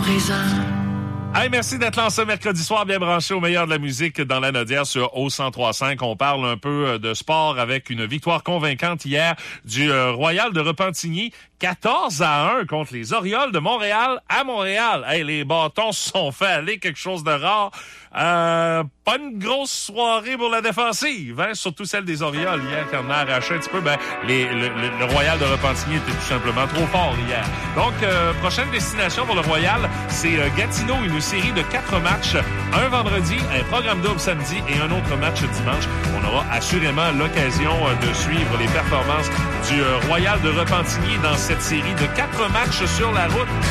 raisin. Hey, merci d'être là ce mercredi soir, bien branché au meilleur de la musique dans la Nodière sur O103.5. On parle un peu de sport avec une victoire convaincante hier du Royal de Repentigny. 14-1 contre les Orioles de Montréal à Montréal. Hey, les bâtons se sont fait aller, quelque chose de rare. Pas une grosse soirée pour la défensive, hein? Surtout celle des Orioles hier, qui en a arraché un petit peu. Le Royal de Repentigny était tout simplement trop fort hier. Donc, prochaine destination pour le Royal, c'est Gatineau, une série de 4 matchs. Un vendredi, un programme double samedi et un autre match dimanche. On aura assurément l'occasion de suivre les performances du Royal de Repentigny dans cette série de 4 matchs sur la route.